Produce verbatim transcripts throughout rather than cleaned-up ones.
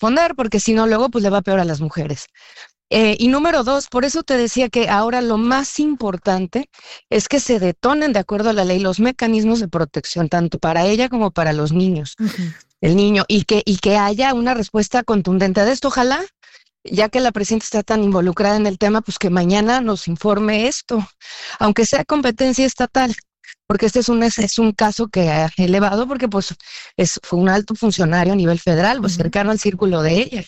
responder, porque si no, luego pues le va peor a las mujeres. Eh, y número dos, por eso te decía que ahora lo más importante es que se detonen de acuerdo a la ley los mecanismos de protección, tanto para ella como para los niños, uh-huh. el niño, y que, y que haya una respuesta contundente de esto. Ojalá, ya que la presidenta está tan involucrada en el tema, pues que mañana nos informe esto, aunque sea competencia estatal, porque este es un, es, es un caso que ha elevado, porque pues es, fue un alto funcionario a nivel federal, pues uh-huh. cercano al círculo de ella.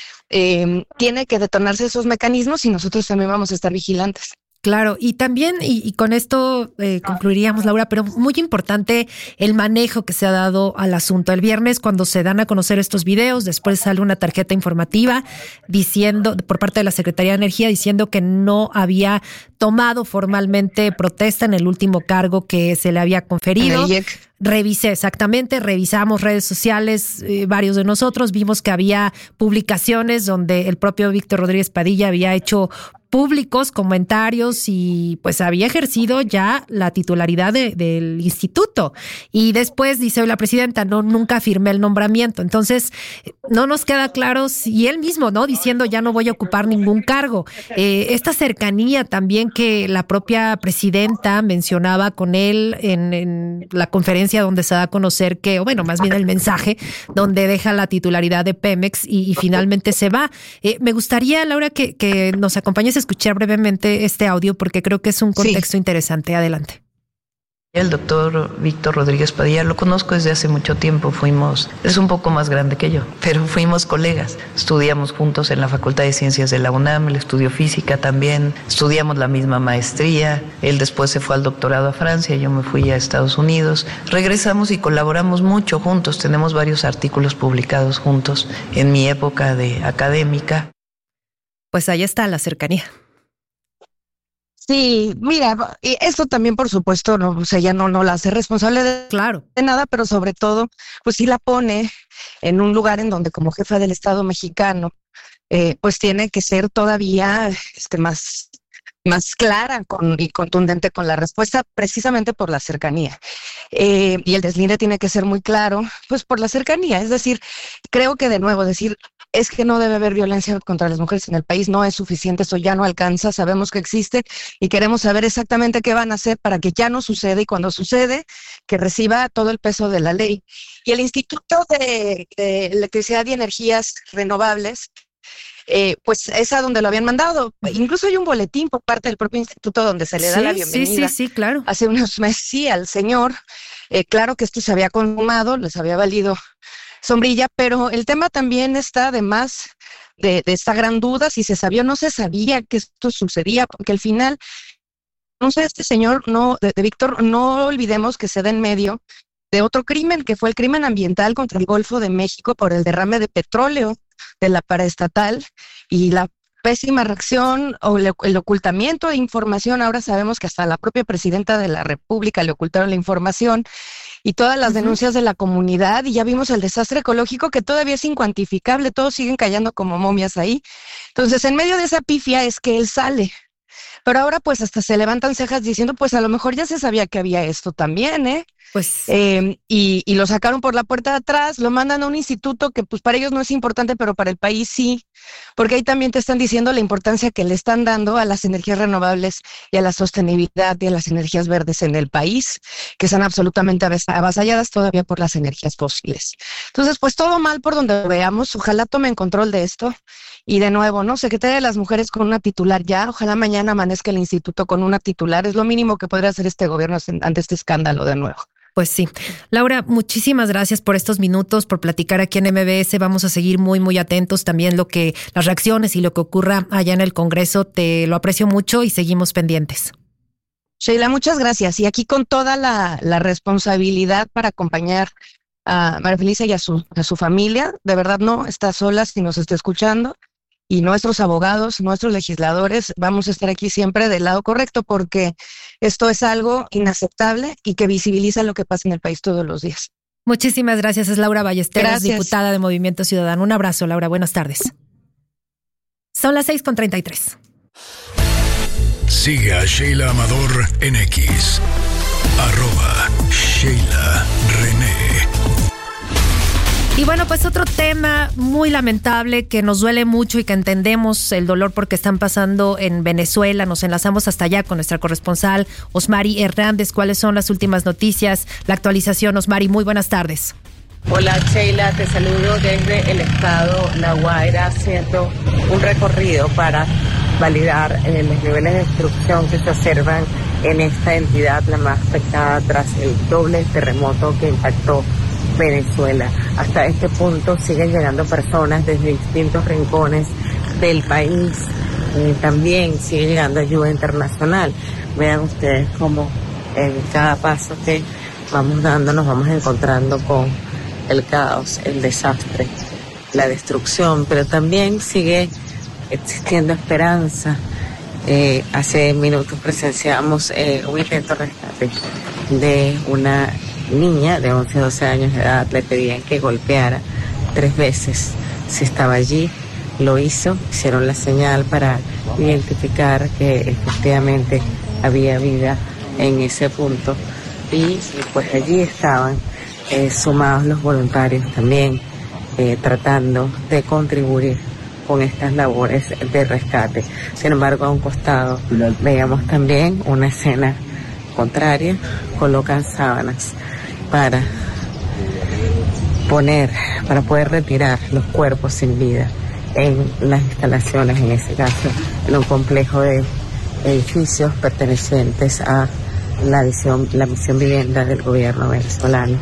Eh, tiene que detonarse esos mecanismos y nosotros también vamos a estar vigilantes. Claro, y también, y, y con esto eh, concluiríamos, Laura, pero muy importante el manejo que se ha dado al asunto. El viernes, cuando se dan a conocer estos videos, después sale una tarjeta informativa diciendo, por parte de la Secretaría de Energía, diciendo que no había tomado formalmente protesta en el último cargo que se le había conferido. En el I E C. Revisé, exactamente, revisamos redes sociales, eh, varios de nosotros, vimos que había publicaciones donde el propio Víctor Rodríguez Padilla había hecho públicos comentarios y pues había ejercido ya la titularidad de, del instituto. Y después dice la presidenta, no, nunca firmé el nombramiento. Entonces, no nos queda claro si él mismo, ¿no? Diciendo ya no voy a ocupar ningún cargo. Eh, esta cercanía también que la propia presidenta mencionaba con él en, en la conferencia donde se da a conocer que, o bueno, más bien el mensaje, donde deja la titularidad de Pemex y, y finalmente se va. Eh, me gustaría, Laura, que, que nos acompañes a escuchar brevemente este audio porque creo que es un contexto sí. interesante. Adelante. El doctor Víctor Rodríguez Padilla lo conozco desde hace mucho tiempo, fuimos, es un poco más grande que yo, pero fuimos colegas, estudiamos juntos en la Facultad de Ciencias de la UNAM, él estudió física también, estudiamos la misma maestría, él después se fue al doctorado a Francia, yo me fui a Estados Unidos, regresamos y colaboramos mucho juntos, tenemos varios artículos publicados juntos en mi época de académica. Pues ahí está la cercanía. Sí, mira, y esto también, por supuesto, no, o sea, ella no, no la hace responsable de, claro. de nada, pero sobre todo, pues sí la pone en un lugar en donde como jefa del Estado mexicano, eh, pues tiene que ser todavía este, más, más clara con, y contundente con la respuesta, precisamente por la cercanía. Eh, y el deslinde tiene que ser muy claro, pues por la cercanía, es decir, creo que de nuevo decir, es que no debe haber violencia contra las mujeres en el país, no es suficiente, eso ya no alcanza, sabemos que existe y queremos saber exactamente qué van a hacer para que ya no suceda y cuando sucede, que reciba todo el peso de la ley. Y el Instituto de, de Electricidad y Energías Renovables, eh, pues es a donde lo habían mandado. Incluso hay un boletín por parte del propio instituto donde se le da sí, la bienvenida. Sí, sí, sí, claro. Hace unos meses, sí, al señor, eh, claro que esto se había consumado, les había valido sombrilla, pero el tema también está además de, de esta gran duda, si se sabía o no se sabía que esto sucedía, porque al final, no sé, este señor, no, de, de Víctor, no olvidemos que se da en medio de otro crimen, que fue el crimen ambiental contra el Golfo de México por el derrame de petróleo de la paraestatal y la pésima reacción o el, el ocultamiento de información. Ahora sabemos que hasta la propia presidenta de la República le ocultaron la información y todas las uh-huh. denuncias de la comunidad, y ya vimos el desastre ecológico que todavía es incuantificable, todos siguen cayendo como momias ahí. Entonces, en medio de esa pifia es que él sale. Pero ahora pues hasta se levantan cejas diciendo, pues a lo mejor ya se sabía que había esto también, ¿eh? Pues eh, y, y lo sacaron por la puerta de atrás, lo mandan a un instituto que pues para ellos no es importante, pero para el país sí, porque ahí también te están diciendo la importancia que le están dando a las energías renovables y a la sostenibilidad y a las energías verdes en el país, que están absolutamente avasalladas todavía por las energías fósiles. Entonces, pues todo mal por donde lo veamos, ojalá tomen control de esto. Y de nuevo, ¿no? Secretaría de las Mujeres con una titular ya, ojalá mañana amanezca el instituto con una titular, es lo mínimo que podría hacer este gobierno ante este escándalo de nuevo. Pues sí. Laura, muchísimas gracias por estos minutos, por platicar aquí en M B S. Vamos a seguir muy, muy atentos también lo que, las reacciones y lo que ocurra allá en el Congreso. Te lo aprecio mucho y seguimos pendientes. Sheila, muchas gracias. Y aquí con toda la, la responsabilidad para acompañar a María Felicia y a su, a su familia. De verdad no está sola si nos está escuchando. Y nuestros abogados, nuestros legisladores, vamos a estar aquí siempre del lado correcto porque esto es algo inaceptable y que visibiliza lo que pasa en el país todos los días. Muchísimas gracias. Es Laura Ballesteros, gracias. Diputada de Movimiento Ciudadano. Un abrazo, Laura. Buenas tardes. Son las seis con treinta y tres. Sigue a Sheila Amador en X. Arroba Sheila René. Y bueno, pues otro tema muy lamentable que nos duele mucho y que entendemos el dolor porque están pasando en Venezuela. Nos enlazamos hasta allá con nuestra corresponsal Osmari Hernández. ¿Cuáles son las últimas noticias? La actualización, Osmari, muy buenas tardes. Hola Sheila, te saludo desde el estado La Guaira, haciendo un recorrido para validar eh, los niveles de destrucción que se observan en esta entidad, la más afectada tras el doble terremoto que impactó Venezuela. Hasta este punto siguen llegando personas desde distintos rincones del país. Eh, también sigue llegando ayuda internacional. Vean ustedes cómo en cada paso que vamos dando nos vamos encontrando con el caos, el desastre, la destrucción, pero también sigue existiendo esperanza. Eh, hace minutos presenciamos eh, un intento de rescate de una niña de once, doce años de edad. Le pedían que golpeara tres veces. Si estaba allí, lo hizo. Hicieron la señal para identificar que efectivamente había vida en ese punto. Y, y pues allí estaban eh, sumados los voluntarios también, eh, tratando de contribuir con estas labores de rescate. Sin embargo, a un costado veíamos también una escena contraria. Colocan sábanas para poner, para poder retirar los cuerpos sin vida en las instalaciones, en ese caso, en un complejo de edificios pertenecientes a la misión, la misión vivienda del gobierno venezolano,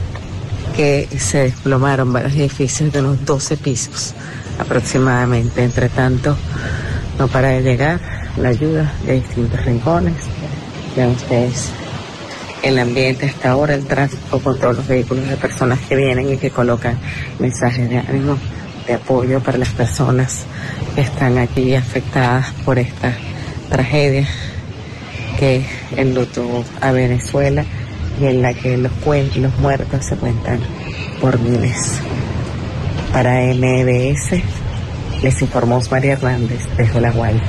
que se desplomaron varios edificios de unos doce pisos aproximadamente. Entre tanto, no para de llegar la ayuda de distintos rincones. Vean ustedes el ambiente hasta ahora, el tráfico con todos los vehículos de personas que vienen y que colocan mensajes de ánimo, de apoyo para las personas que están aquí afectadas por esta tragedia que enlutó a Venezuela y en la que los, cuen- los muertos se cuentan por miles. Para M B S les informó Osmari Hernández desde La Guaira.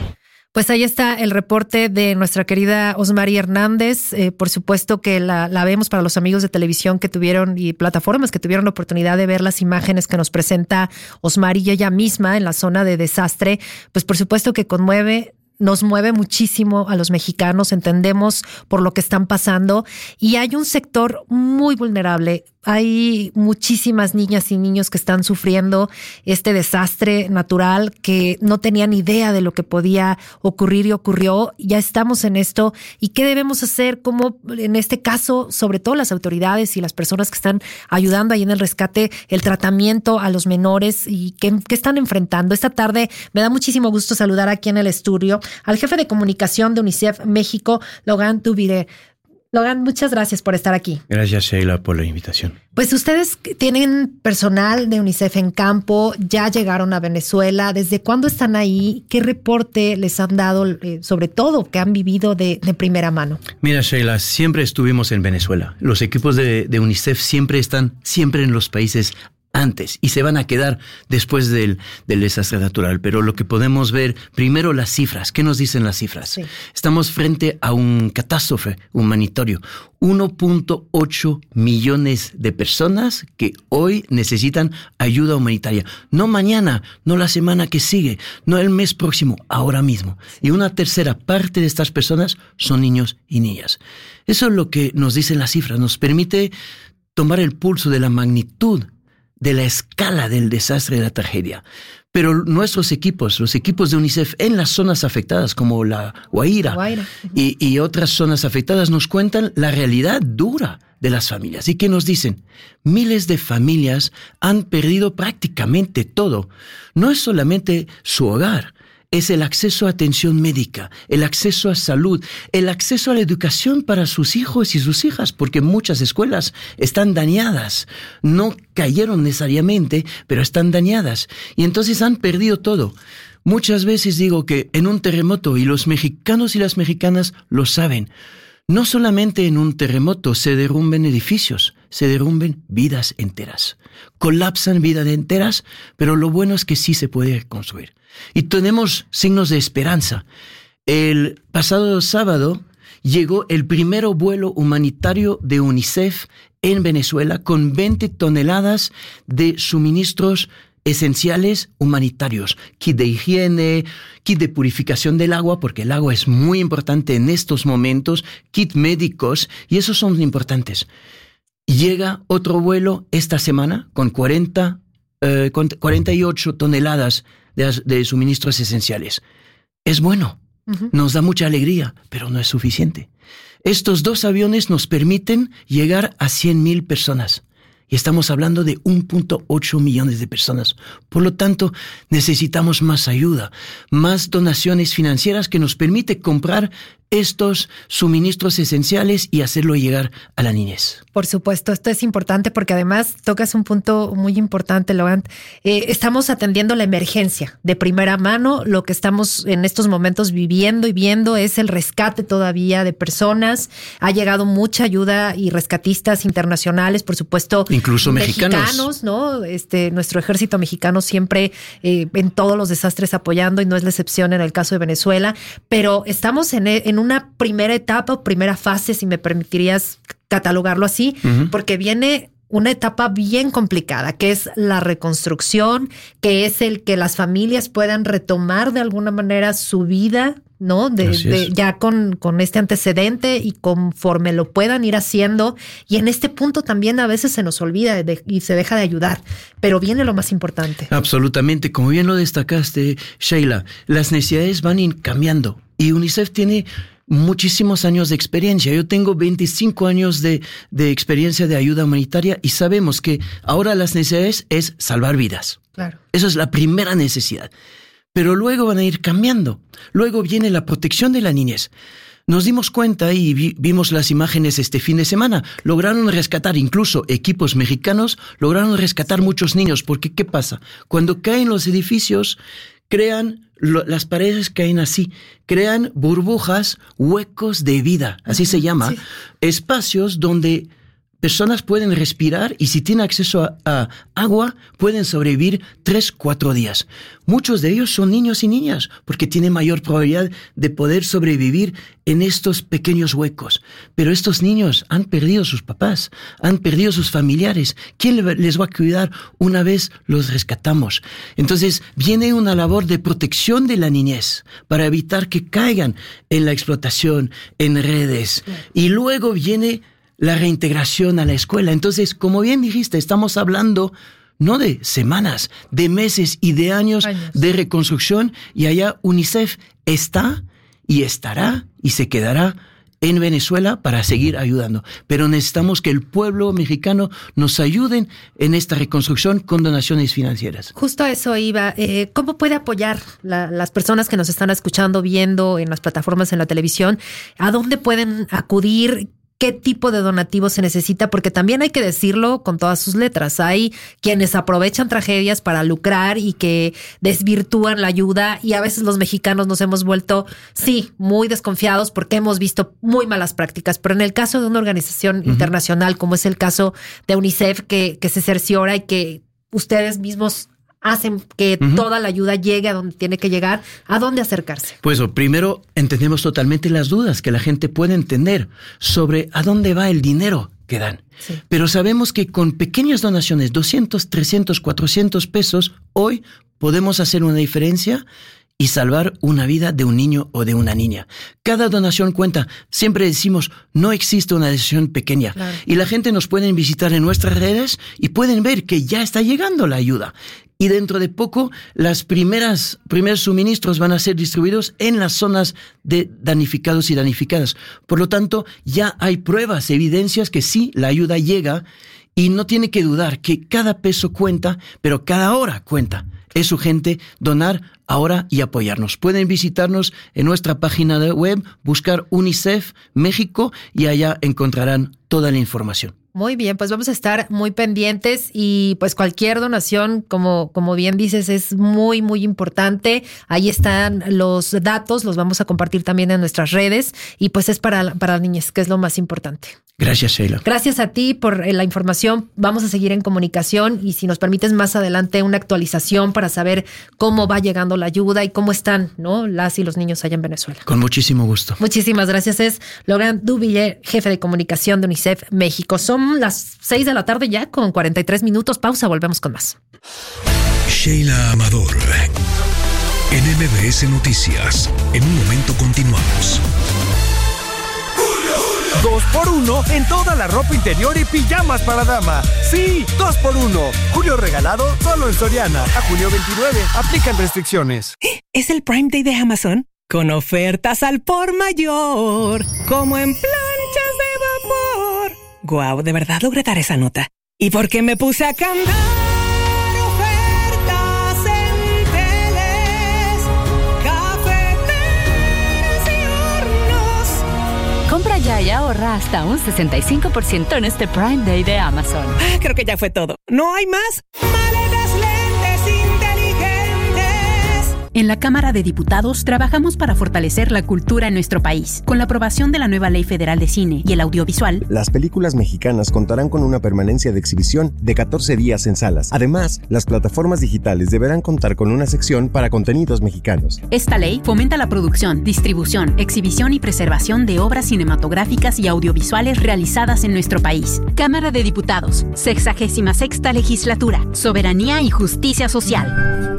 Pues ahí está el reporte de nuestra querida Osmari Hernández. Eh, por supuesto que la, la vemos para los amigos de televisión que tuvieron y plataformas que tuvieron la oportunidad de ver las imágenes que nos presenta Osmari y ella misma en la zona de desastre. Pues por supuesto que conmueve. Nos mueve muchísimo a los mexicanos, entendemos por lo que están pasando y hay un sector muy vulnerable. Hay muchísimas niñas y niños que están sufriendo este desastre natural, que no tenían idea de lo que podía ocurrir y ocurrió. Ya estamos en esto. ¿Y qué debemos hacer? Como en este caso, sobre todo las autoridades y las personas que están ayudando ahí en el rescate, el tratamiento a los menores y qué, qué están enfrentando. Esta tarde me da muchísimo gusto saludar aquí en el estudio al jefe de comunicación de UNICEF México, Logan Dubiré. Logan, muchas gracias por estar aquí. Gracias, Sheila, por la invitación. Pues ustedes tienen personal de UNICEF en campo, ya llegaron a Venezuela. ¿Desde cuándo están ahí? ¿Qué reporte les han dado, eh, sobre todo, que han vivido de, de primera mano? Mira, Sheila, siempre estuvimos en Venezuela. Los equipos de, de UNICEF siempre están, siempre en los países antes y se van a quedar después del, del desastre natural. Pero lo que podemos ver, primero las cifras. ¿Qué nos dicen las cifras? Sí. Estamos frente a un catástrofe humanitario. uno punto ocho millones de personas que hoy necesitan ayuda humanitaria. No mañana, no la semana que sigue, no el mes próximo, ahora mismo. Y una tercera parte de estas personas son niños y niñas. Eso es lo que nos dicen las cifras. Nos permite tomar el pulso de la magnitud de la escala del desastre, de la tragedia. Pero nuestros equipos, los equipos de UNICEF en las zonas afectadas como la Guaira, Guaira. Y, y otras zonas afectadas nos cuentan la realidad dura de las familias. ¿Y qué nos dicen? Miles de familias han perdido prácticamente todo. No es solamente su hogar, es el acceso a atención médica, el acceso a salud, el acceso a la educación para sus hijos y sus hijas, porque muchas escuelas están dañadas. No cayeron necesariamente, pero están dañadas. Y entonces han perdido todo. Muchas veces digo que en un terremoto, y los mexicanos y las mexicanas lo saben, no solamente en un terremoto se derrumben edificios, se derrumben vidas enteras. Colapsan vidas enteras, pero lo bueno es que sí se puede reconstruir. Y tenemos signos de esperanza. El pasado sábado llegó el primer vuelo humanitario de UNICEF en Venezuela con veinte toneladas de suministros esenciales humanitarios, kit de higiene, kit de purificación del agua, porque el agua es muy importante en estos momentos, kit médicos, y esos son importantes. Llega otro vuelo esta semana con cuarenta, eh, con cuarenta y ocho toneladas de, de suministros esenciales. Es bueno, uh-huh. Nos da mucha alegría, pero no es suficiente. Estos dos aviones nos permiten llegar a cien mil personas. Y estamos hablando de uno punto ocho millones de personas. Por lo tanto, necesitamos más ayuda, más donaciones financieras que nos permite comprar estos suministros esenciales y hacerlo llegar a la niñez. Por supuesto, esto es importante porque además tocas un punto muy importante, Laurent. Eh, estamos atendiendo la emergencia de primera mano. Lo que estamos en estos momentos viviendo y viendo es el rescate todavía de personas. Ha llegado mucha ayuda y rescatistas internacionales, por supuesto. Incluso mexicanos. Mexicanos, ¿no? Este, nuestro ejército mexicano siempre eh, en todos los desastres apoyando, y no es la excepción en el caso de Venezuela. Pero estamos en, en una primera etapa o primera fase, si me permitirías catalogarlo así, uh-huh. porque viene una etapa bien complicada, que es la reconstrucción, que es el que las familias puedan retomar de alguna manera su vida, ¿no? De, de, ya con, con este antecedente y conforme lo puedan ir haciendo. Y en este punto también a veces se nos olvida de, y se deja de ayudar, pero viene lo más importante. Absolutamente. Como bien lo destacaste, Sheila, las necesidades van ir cambiando y UNICEF tiene muchísimos años de experiencia. Yo tengo veinticinco años de, de experiencia de ayuda humanitaria y sabemos que ahora las necesidades es salvar vidas. Claro. Esa es la primera necesidad. Pero luego van a ir cambiando. Luego viene la protección de la niñez. Nos dimos cuenta y vi, vimos las imágenes este fin de semana. Lograron rescatar, incluso equipos mexicanos, lograron rescatar muchos niños. Porque, ¿qué pasa? Cuando caen los edificios, crean, lo, las paredes caen así, crean burbujas, huecos de vida, así se llama, sí. Espacios donde personas pueden respirar y si tienen acceso a, a agua, pueden sobrevivir tres, cuatro días. Muchos de ellos son niños y niñas, porque tienen mayor probabilidad de poder sobrevivir en estos pequeños huecos. Pero estos niños han perdido sus papás, han perdido sus familiares. ¿Quién les va a cuidar una vez los rescatamos? Entonces, viene una labor de protección de la niñez para evitar que caigan en la explotación, en redes. Y luego viene la reintegración a la escuela. Entonces, como bien dijiste, estamos hablando no de semanas, de meses y de años, años de reconstrucción, y allá UNICEF está y estará y se quedará en Venezuela para seguir ayudando. Pero necesitamos que el pueblo mexicano nos ayude en esta reconstrucción con donaciones financieras. Justo a eso iba. Eh, ¿Cómo puede apoyar la, las personas que nos están escuchando, viendo en las plataformas, en la televisión? ¿A dónde pueden acudir? ¿Qué tipo de donativo se necesita? Porque también hay que decirlo con todas sus letras. Hay quienes aprovechan tragedias para lucrar y que desvirtúan la ayuda, y a veces los mexicanos nos hemos vuelto, sí, muy desconfiados porque hemos visto muy malas prácticas. Pero en el caso de una organización uh-huh. internacional, como es el caso de UNICEF, que, que se cerciora y que ustedes mismos hacen que uh-huh. toda la ayuda llegue a donde tiene que llegar, ¿a dónde acercarse? Pues primero entendemos totalmente las dudas que la gente puede entender sobre a dónde va el dinero que dan. Sí. Pero sabemos que con pequeñas donaciones, doscientos, trescientos, cuatrocientos pesos, hoy podemos hacer una diferencia y salvar una vida de un niño o de una niña. Cada donación cuenta. Siempre decimos, no existe una decisión pequeña. Claro. Y la gente nos puede visitar en nuestras redes y pueden ver que ya está llegando la ayuda. Y dentro de poco, las primeras primeros suministros van a ser distribuidos en las zonas de damnificados y damnificadas. Por lo tanto, ya hay pruebas, evidencias que sí, la ayuda llega, y no tiene que dudar que cada peso cuenta, pero cada hora cuenta. Es urgente donar ahora y apoyarnos. Pueden visitarnos en nuestra página de web, buscar UNICEF México, y allá encontrarán toda la información. Muy bien, pues vamos a estar muy pendientes, y pues cualquier donación, como, como bien dices, es muy, muy importante. Ahí están los datos, los vamos a compartir también en nuestras redes, y pues es para, para las niñas, que es lo más importante. Gracias, Sheila. Gracias a ti por la información. Vamos a seguir en comunicación, y si nos permites más adelante una actualización para saber cómo va llegando la ayuda y cómo están, ¿no?, las y los niños allá en Venezuela. Con muchísimo gusto. Muchísimas gracias. Es Laurent Duvillers, jefe de comunicación de UNICEF México. Son Son las seis de la tarde ya con cuarenta y tres minutos. Pausa, volvemos con más. Sheila Amador, en M B S Noticias. En un momento continuamos. Dos por uno en toda la ropa interior y pijamas para dama. Sí, dos por uno. Julio regalado solo en Soriana. A junio veintinueve. Aplican restricciones. ¿Es el Prime Day de Amazon? Con ofertas al por mayor. Como en planchas de vapor. Guau, de verdad logré dar esa nota. ¿Y por qué me puse a cantar? Ofertas en teles, cafeteras y hornos. Compra ya y ahorra hasta un sesenta y cinco por ciento en este Prime Day de Amazon. Ah, creo que ya fue todo. ¿No hay más? Maletas, lentes inteligentes. En la Cámara de Diputados trabajamos para fortalecer la cultura en nuestro país. Con la aprobación de la nueva Ley Federal de Cine y el Audiovisual, las películas mexicanas contarán con una permanencia de exhibición de catorce días en salas. Además, las plataformas digitales deberán contar con una sección para contenidos mexicanos. Esta ley fomenta la producción, distribución, exhibición y preservación de obras cinematográficas y audiovisuales realizadas en nuestro país. Cámara de Diputados, sexagésima sexta legislatura, soberanía y justicia social.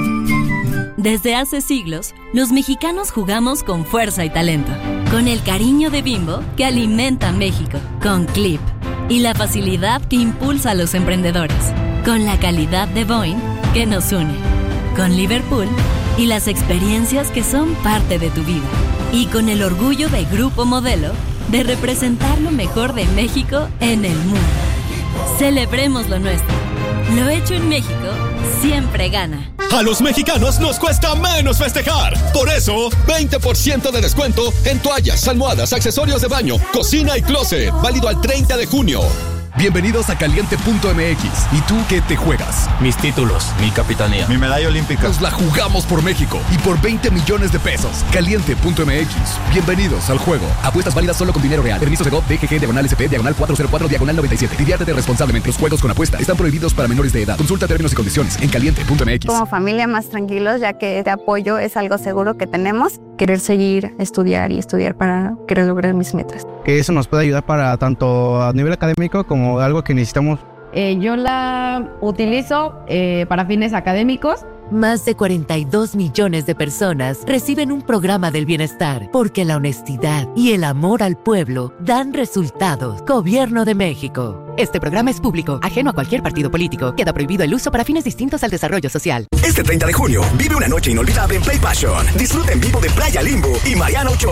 Desde hace siglos, los mexicanos jugamos con fuerza y talento, con el cariño de Bimbo que alimenta México, con Clip y la facilidad que impulsa a los emprendedores, con la calidad de Boeing que nos une, con Liverpool y las experiencias que son parte de tu vida, y con el orgullo de Grupo Modelo de representar lo mejor de México en el mundo. Celebremos lo nuestro. Lo hecho en México siempre gana. A los mexicanos nos cuesta menos festejar. Por eso, veinte por ciento de descuento en toallas, almohadas, accesorios de baño, cocina y closet. Válido al treinta de junio. Bienvenidos a Caliente punto M X. ¿Y tú qué te juegas? Mis títulos, mi capitanía, mi medalla olímpica. Nos la jugamos por México y por veinte millones de pesos. Caliente punto M X. Bienvenidos al juego. Apuestas válidas solo con dinero real. Permiso Segov, D G G, diagonal S P, diagonal cuatrocientos cuatro, diagonal noventa y siete. Diviértete responsablemente. Los juegos con apuesta están prohibidos para menores de edad. Consulta términos y condiciones en Caliente punto M X. Como familia más tranquilos, ya que este apoyo es algo seguro que tenemos. Querer seguir, estudiar y estudiar para querer lograr mis metas. Que eso nos puede ayudar para tanto a nivel académico como algo que necesitamos. Eh, yo la utilizo eh, para fines académicos. Más de cuarenta y dos millones de personas reciben un programa del bienestar porque la honestidad y el amor al pueblo dan resultados. Gobierno de México. Este programa es público, ajeno a cualquier partido político. Queda prohibido el uso para fines distintos al desarrollo social. Este treinta de junio, vive una noche inolvidable en Play Passion. Disfruta en vivo de Playa Limbo y Mariano Ochoa.